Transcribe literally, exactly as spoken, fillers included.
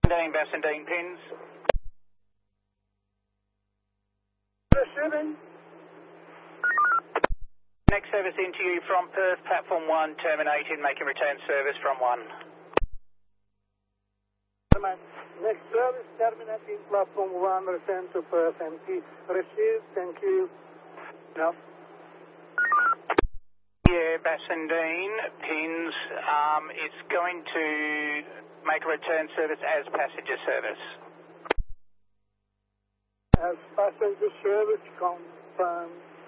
Dean, Bassendean pins. seven. Next service into you from Perth, platform one, terminating, making return service from one. Next service terminating, platform one, return to Perth, empty. Received, thank you. No. Yeah, Bassendean pins. Um, it's going to make a return service as passenger service. As passenger service confirmed.